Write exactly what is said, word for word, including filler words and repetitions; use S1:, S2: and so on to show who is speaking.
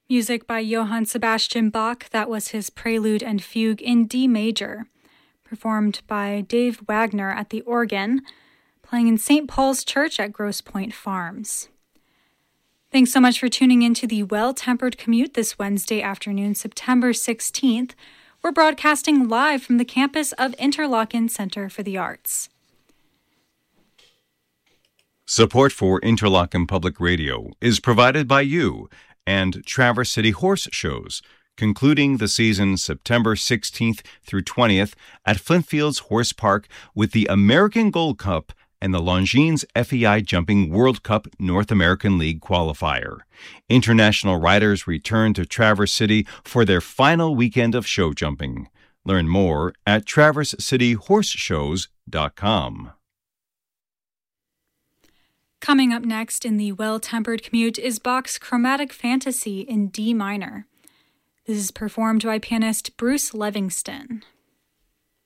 S1: Music by Johann Sebastian Bach. That was his Prelude and Fugue in D major, performed by Dave Wagner at the organ, playing in Saint Paul's Church at Grosse Pointe Farms. Thanks so much for tuning in to the Well-Tempered Commute this Wednesday afternoon, September sixteenth. We're broadcasting live from the campus of Interlochen Center for the Arts.
S2: Support for Interlochen Public Radio is provided by you and Traverse City Horse Shows, concluding the season September sixteenth through twentieth at Flintfields Horse Park with the American Gold Cup and the Longines F E I Jumping World Cup North American League qualifier. International riders return to Traverse City for their final weekend of show jumping. Learn more at traverse city horse shows dot com.
S1: Coming up next in the Well-Tempered Commute is Bach's Chromatic Fantasy in D minor. This is performed by pianist Bruce Levingston.